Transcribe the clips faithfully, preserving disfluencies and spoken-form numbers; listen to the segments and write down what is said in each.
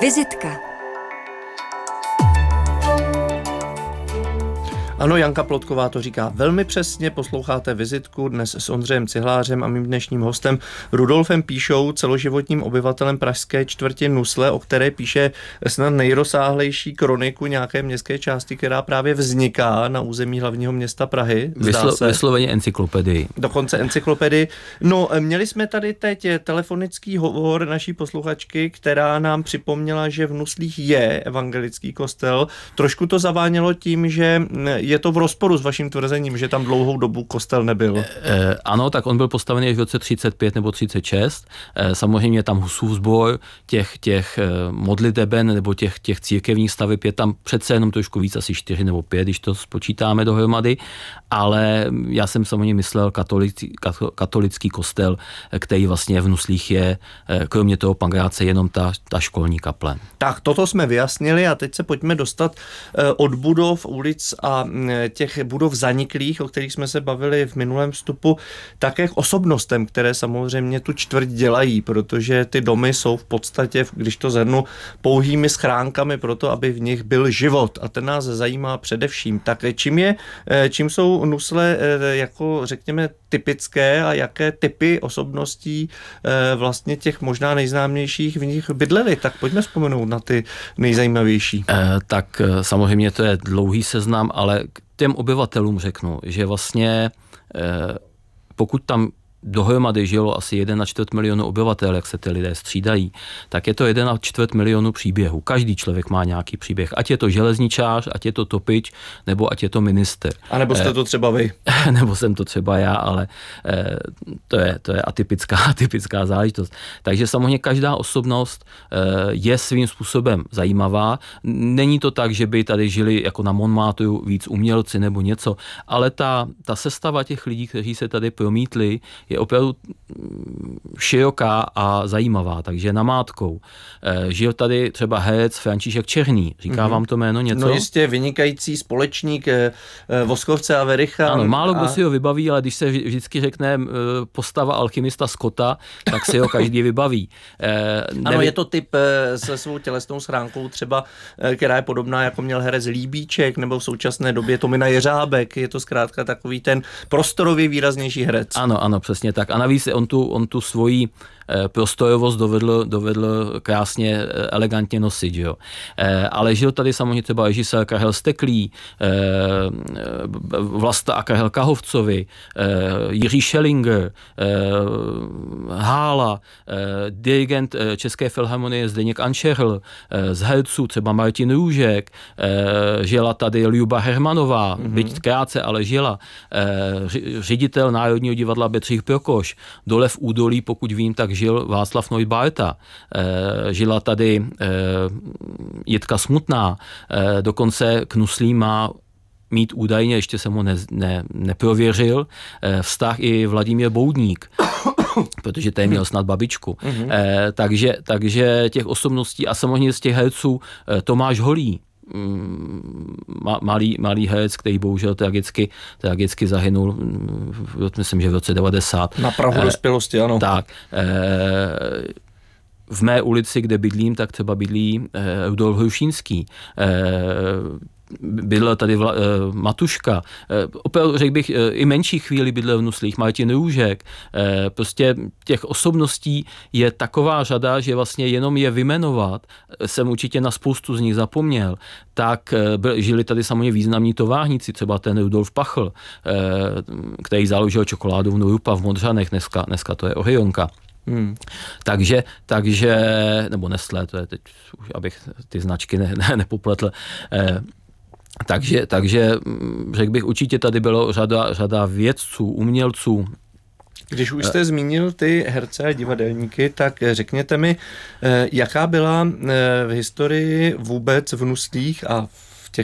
Vizitka. Ano, Janka Plotková to říká velmi přesně, posloucháte Vizitku dnes s Ondřejem Cihlářem a mým dnešním hostem Rudolfem Píšou, celoživotním obyvatelem pražské čtvrti Nusle, o které píše snad nejrozsáhlejší kroniku nějaké městské části, která právě vzniká na území hlavního města Prahy. Vyslo, vysloveně encyklopedii. Dokonce encyklopedii. No, měli jsme tady teď telefonický hovor naší posluchačky, která nám připomněla, že v Nuslích je evangelický kostel. Trošku to zavánělo tím, že je to v rozporu s vaším tvrzením, že tam dlouhou dobu kostel nebyl. E, ano, tak on byl postavený až v roce třicet pět nebo třicet šest. E, samozřejmě tam Husův sbor, těch, těch modliteben nebo těch, těch církevních staveb je tam přece jenom trošku víc, asi čtyři nebo pět, když to spočítáme dohromady, ale já jsem samozřejmě myslel katolický, katolický kostel, který vlastně v Nuslích je, kromě toho Pankráce, jenom ta, ta školní kaple. Tak toto jsme vyjasnili a teď se pojďme dostat od budov, ulic a těch budov zaniklých, o kterých jsme se bavili v minulém vstupu, také k osobnostem, které samozřejmě tu čtvrť dělají, protože ty domy jsou v podstatě, když to zhrnu, pouhými schránkami pro to, aby v nich byl život a ten nás zajímá především. Tak čím je, čím jsou Nusle jako řekněme typické a jaké typy osobností vlastně těch možná nejznámějších v nich bydleli, tak pojďme vzpomenout na ty nejzajímavější. Eh, tak samozřejmě to je dlouhý seznam, ale k těm obyvatelům řeknu, že vlastně eh, pokud tam dohromady žilo asi jeden a čtvrt milionu obyvatel, jak se ty lidé střídají, tak je to jeden a čtvrt milionu příběhů. Každý člověk má nějaký příběh. Ať je to železničář, ať je to topič, nebo ať je to minister. A nebo jste to třeba vy. Nebo jsem to třeba já, ale eh, to je, to je atypická, atypická záležitost. Takže samozřejmě každá osobnost eh, je svým způsobem zajímavá. Není to tak, že by tady žili jako na Montmartru víc umělci nebo něco, ale ta, ta sestava těch lidí, kteří se tady promítli, je opravdu široká a zajímavá, takže namátkou. E, žil tady třeba herec František Černý, říká mm-hmm. vám to jméno něco? No jistě, vynikající společník e, Voskovce a Vericha. Ano, málo kdo a... si ho vybaví, ale když se vždycky řekne postava alchymista Scotta, tak si ho každý vybaví. E, nevy... Ano, je to typ e, se svou tělesnou schránkou třeba, e, která je podobná, jako měl herec Líbíček, nebo v současné době Tomina Jeřábek, je to zkrátka takový ten prostorově výraznější herec. Ano, ano, přesně tak. A navíc on tu, on tu svoji prostorovost dovedl, dovedl krásně, elegantně nosit. Jo. Ale žil tady samozřejmě třeba režisér Karel Steklý, Vlasta a Karel Kahovcovi, Jiří Schellinger, Hála, dirigent České filharmonie Zdeněk Ančerl, z herců třeba Martin Růžek, žila tady Ljuba Hermanová, mm-hmm. byť krátce, ale žila, ředitel Národního divadla Bedřich Prokoš, dole v Údolí, pokud vím, tak žil Václav Neubauer, e, žila tady e, Jitka Smutná, e, dokonce k Nuslím má mít údajně, ještě jsem ho ne, ne, neprověřil, e, vztah i Vladimír Boudník, protože ten měl snad babičku. Mm-hmm. E, takže, takže těch osobností a samozřejmě z těch herců e, Tomáš Holý, malý, malý herec, který bohužel tragicky, tragicky zahynul, myslím, že v roce devadesát. Na prahu eh, dospělosti, ano. Tak. Eh, v mé ulici, kde bydlím, tak třeba bydlí eh, Rudolf Hrušínský. Eh, bydlel tady vla, uh, Matuška, uh, opravdu řekl bych, uh, i menší chvíli bydlel v Nuslích, Martin Růžek, uh, prostě těch osobností je taková řada, že vlastně jenom je vyjmenovat, jsem určitě na spoustu z nich zapomněl, tak uh, byl, žili tady samozřejmě významní továrníci, třeba ten Rudolf Pachl, uh, který založil čokoládovnu Rupa v Modřanech, dneska, dneska to je Orionka. Hmm. Takže, takže, nebo Nestlé, to je teď, abych ty značky ne, ne, nepopletl, uh, Takže, takže řekl bych, určitě tady bylo řada, řada vědců, umělců. Když už jste zmínil ty herce a divadelníky, tak řekněte mi, jaká byla v historii vůbec v Nuslích a v těch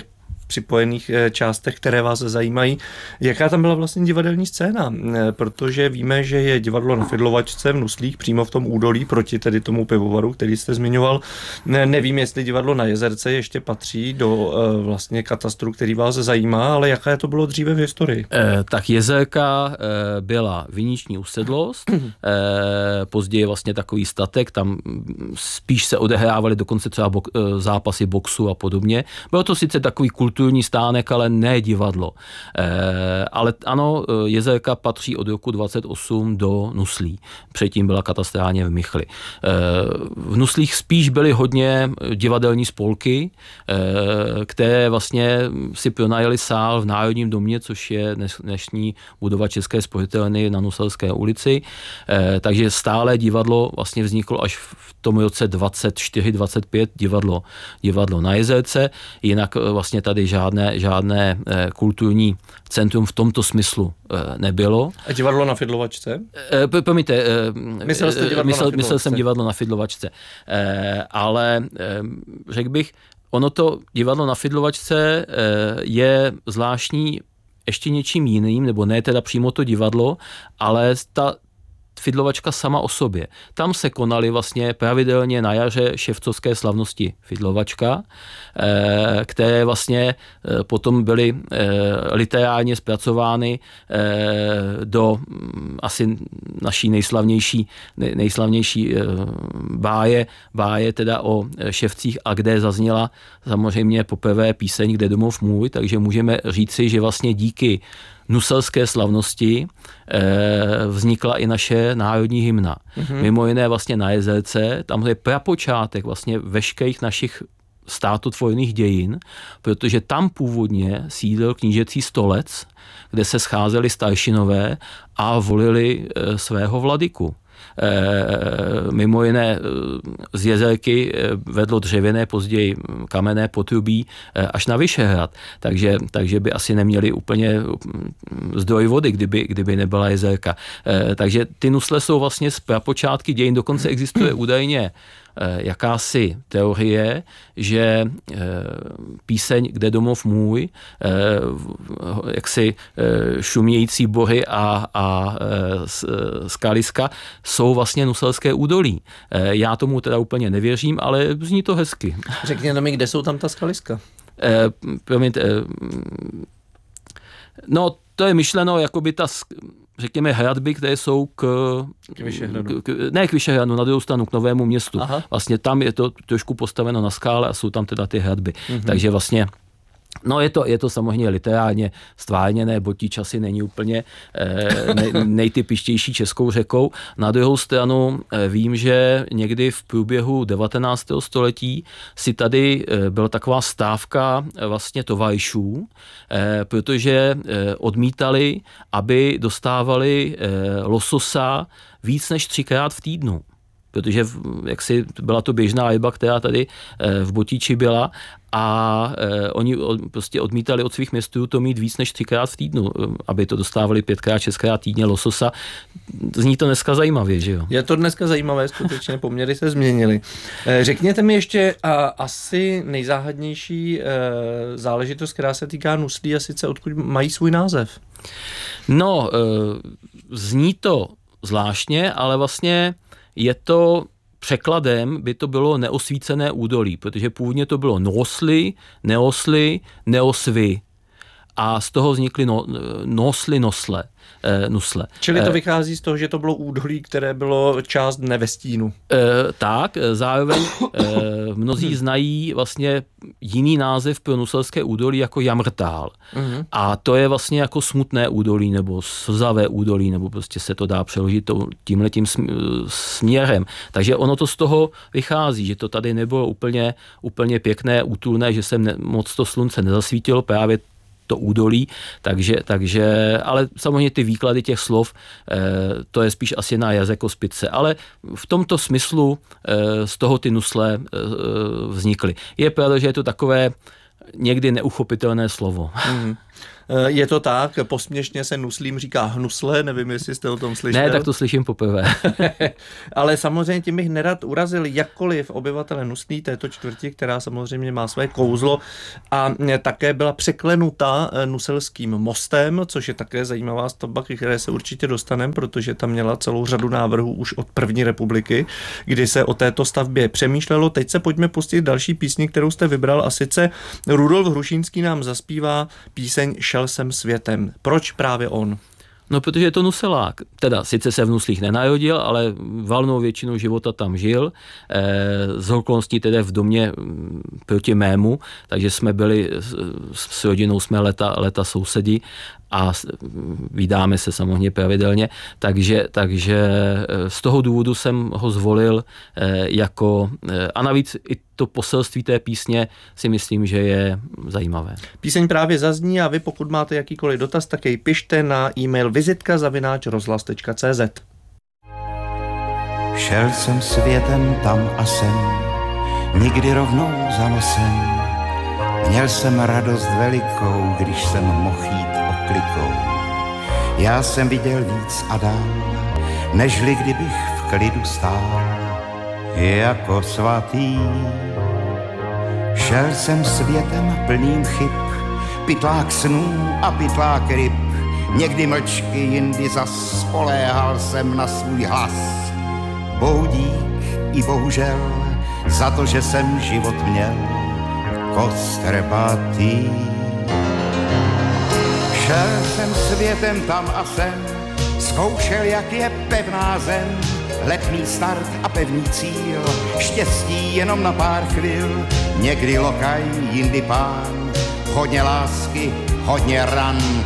připojených částech, které vás zajímají. Jaká tam byla vlastně divadelní scéna? Protože víme, že je divadlo na Fidlovačce v Nuslích, přímo v tom údolí, proti tedy tomu pivovaru, který jste zmiňoval. Nevím, jestli divadlo na Jezerce ještě patří do vlastně katastru, který vás zajímá, ale jaké to bylo dříve v historii? Eh, tak Jezerka eh, byla viniční usedlost, eh, později vlastně takový statek, tam spíš se odehrávaly dokonce třeba bo- eh, zápasy boxu a podobně. Bylo to sice takový kulturní stánek, ale ne divadlo. Eh, ale ano, Jezerka patří od roku dvacet osm do Nuslí. Předtím byla katastrálně v Michli. Eh, v Nuslích spíš byly hodně divadelní spolky, eh, které vlastně si pronajeli sál v Národním domě, což je dnešní budova České spořitelny na Nuselské ulici. Eh, takže stále divadlo vlastně vzniklo až v tom roce dvacet čtyři dvacet pět divadlo, divadlo na Jezerce. Jinak vlastně tady žádné, žádné eh, kulturní centrum v tomto smyslu eh, nebylo. A divadlo na Fidlovačce? Eh, promiňte, eh, myslel, jste divadlo myslel, na myslel jsem divadlo na Fidlovačce. Eh, ale eh, řekl bych, ono to divadlo na Fidlovačce eh, je zvláštní ještě něčím jiným, nebo ne teda přímo to divadlo, ale ta Fidlovačka sama o sobě. Tam se konaly vlastně pravidelně na jaře ševcovské slavnosti Fidlovačka, které vlastně potom byly literárně zpracovány do asi naší nejslavnější, nejslavnější báje, báje teda o ševcích, a kde zazněla samozřejmě poprvé píseň Kde domov můj, takže můžeme říci, že vlastně díky nuselské slavnosti eh, vznikla i naše národní hymna. Mm-hmm. Mimo jiné vlastně na Jezerce, tam je prapočátek vlastně veškerých našich státotvorných dějin, protože tam původně sídlil knížecí stolec, kde se scházeli staršinové a volili eh, svého vladyku. E, mimo jiné z Jezerky vedlo dřevěné, později kamenné potrubí až na Vyšehrad, takže, takže by asi neměli úplně zdroj vody, kdyby, kdyby nebyla Jezerka. E, takže ty Nusle jsou vlastně z prapočátky dějin, dokonce existuje údajně jakási teorie, že píseň Kde domov můj, jaksi šumějící bohy a, a skaliska jsou vlastně Nuselské údolí. Já tomu teda úplně nevěřím, ale zní to hezky. Řekněte mi, kde jsou tam ta skaliska? Promiňte, no to je myšleno, jako by ta, řekněme, hradby, které jsou k, k Vyšehradu. K, ne k Vyšehradu, na druhou stranu k Novému Městu. Aha. Vlastně tam je to trošku postaveno na skále a jsou tam teda ty hradby. Mm-hmm. Takže vlastně no je to, je to samozřejmě literárně stvárněné, Botič asi není úplně eh, nej, nejtypičtější českou řekou. Na druhou stranu eh, vím, že někdy v průběhu devatenáctého století si tady eh, byla taková stávka eh, vlastně tovarešů, eh, protože eh, odmítali, aby dostávali eh, lososa víc než třikrát v týdnu. Protože jaksi byla to běžná ryba, která tady v Botiči byla, a oni prostě odmítali od svých městů to mít víc než třikrát v týdnu, aby to dostávali pětkrát, šestkrát týdně lososa. Zní to dneska zajímavě, že jo? Je to dneska zajímavé, skutečně poměry se změnily. Řekněte mi ještě a, asi nejzáhadnější záležitost, která se týká Nuslí, a sice odkud mají svůj název. No, zní to zvláštně, ale vlastně je to překladem, by to bylo neosvícené údolí, protože původně to bylo nosly, neosly, neosvy. A z toho vznikly no, nosly, nosle, eh, nusle. Čili to vychází z toho, že to bylo údolí, které bylo část dne ve stínu. Eh, tak, zároveň eh, mnozí znají vlastně jiný název pro nuselské údolí jako Jamrtál. Uh-huh. A to je vlastně jako smutné údolí, nebo slzavé údolí, nebo prostě se to dá přeložit tímhletím směrem. Takže ono to z toho vychází, že to tady nebylo úplně, úplně pěkné, útulné, že se ne, moc to slunce nezasvítilo, právě to údolí, takže, takže, ale samozřejmě ty výklady těch slov, eh, to je spíš asi na jazykospice, ale v tomto smyslu eh, z toho ty nusle eh, vznikly. Je pravda, že je to takové někdy neuchopitelné slovo. Mm. Je to tak, posměšně se nuslím říká hnusle, nevím, jestli jste o tom slyšeli. Ne, tak to slyším poprvé. Ale samozřejmě tím bych nerad urazil jakkoliv obyvatele Nuslí, této čtvrti, která samozřejmě má své kouzlo a také byla překlenuta Nuselským mostem, což je také zajímavá stavba, které se určitě dostaneme, protože tam měla celou řadu návrhů už od první republiky, kdy se o této stavbě přemýšlelo. Teď se pojďme pustit další písni, kterou jste vybral, a sice Rudolf Hrušínský nám zaspívá píseň Šel jsem světem. Proč právě on? No, protože je to Nuselák. Teda sice se v Nuslích nenarodil, ale valnou většinu života tam žil. E, z okolností tedy v domě proti mému, takže jsme byli s, s rodinou, jsme leta, leta sousedi a vídáme se samozřejmě pravidelně, takže, takže z toho důvodu jsem ho zvolil jako, a navíc i to poselství té písně si myslím, že je zajímavé. Píseň právě zazní a vy, pokud máte jakýkoliv dotaz, tak jej pište na e-mail vizitka zavináč rozhlas tečka cé zet. Šel jsem světem tam a sem, nikdy rovnou za nosem. Měl jsem radost velikou, když jsem mohl jít oklikou. Já jsem viděl víc a dál, nežli kdybych v klidu stál, jako svatý. Šel jsem světem plným chyb, pytlák snů a pytlák ryb. Někdy mlčky, jindy zas spoléhal jsem na svůj hlas. Bohu dík i bohužel za to, že jsem život měl kostrbatý. Šel jsem světem tam a sem, zkoušel, jak je pevná zem. Letný start a pevný cíl, štěstí jenom na pár chvil. Někdy lokaj, jindy pán, hodně lásky, hodně ran.